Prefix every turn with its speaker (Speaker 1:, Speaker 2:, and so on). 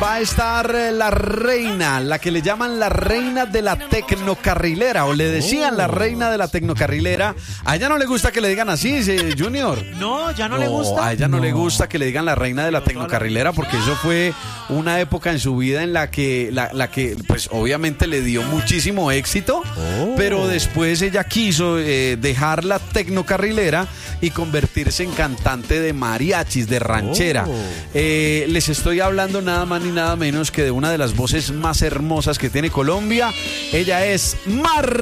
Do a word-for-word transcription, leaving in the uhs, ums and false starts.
Speaker 1: va a estar eh, la reina, la que le llaman la reina de la tecnocarrilera, o le decían oh. la reina de la tecnocarrilera. A ella no le gusta que le digan así, ¿sí, Junior?
Speaker 2: No, ya no,
Speaker 1: no
Speaker 2: le gusta.
Speaker 1: A ella no,
Speaker 2: no
Speaker 1: le gusta que le digan la reina de la tecnocarrilera, porque eso fue una época en su vida en la que, la, la que pues obviamente le dio muchísimo éxito, oh. pero después ella quiso eh, dejar la tecnocarrilera y convertirse en cantante de mariachis, de ranchera. Oh. Eh, les estoy hablando nada más ni nada menos que de una de las voces más hermosas que tiene Colombia. Ella es Mar